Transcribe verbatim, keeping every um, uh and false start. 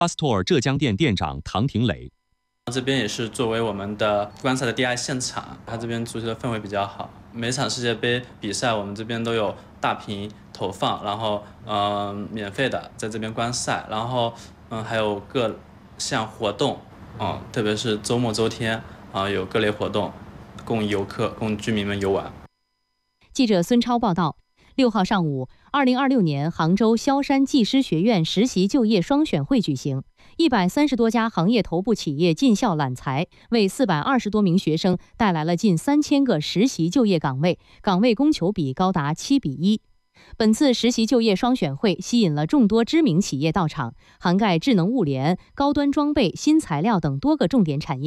Store 浙江店店长唐廷磊。 这边也是作为我们的观赛的第二现场，它这边足球的氛围比较好。每场世界杯比赛，我们这边都有大屏投放，然后嗯、呃、免费的在这边观赛，然后嗯还有各项活动，嗯特别是周末周天啊、呃、有各类活动，供游客供居民们游玩。 记者孙超报道。六号上午，二零二六年杭州萧山技师学院实习就业双选会举行，一百三十多家行业头部企业进校揽才，为四百二十多名学生带来了近三千个实习就业岗位，岗位供求比高达七比一。本次实习就业双选会吸引了众多知名企业到场，涵盖智能物联、高端装备、新材料等多个重点产业。